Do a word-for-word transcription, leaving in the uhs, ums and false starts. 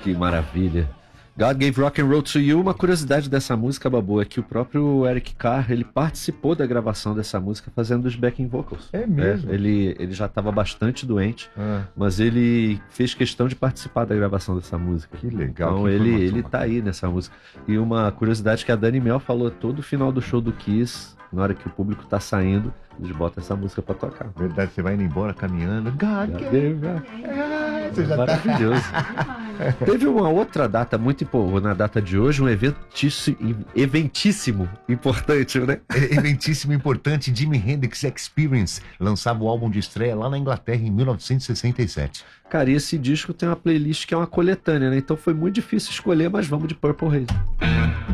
Que maravilha. God Gave Rock and Roll to You. Uma curiosidade dessa música, Babu, é que o próprio Eric Carr, ele participou da gravação dessa música fazendo os backing vocals. É mesmo? É, ele, ele já estava bastante doente, Ah. mas ele fez questão de participar da gravação dessa música. Que legal. Então que ele, informação ele tá bacana. aí nessa música. E uma curiosidade que a Dani Mel falou todo final do show do Kiss, na hora que o público tá saindo, eles botam essa música pra tocar. Verdade, você vai indo embora caminhando. God God gave- Gave Rock. Ah, você já tá... Maravilhoso. Teve uma outra data muito importante, na data de hoje, um eventíssimo, eventíssimo importante, né? É, eventíssimo importante, Jimi Hendrix Experience lançava o álbum de estreia lá na Inglaterra em mil novecentos e sessenta e sete. Cara, e esse disco tem uma playlist que é uma coletânea, né? Então foi muito difícil escolher, mas vamos de Purple Haze.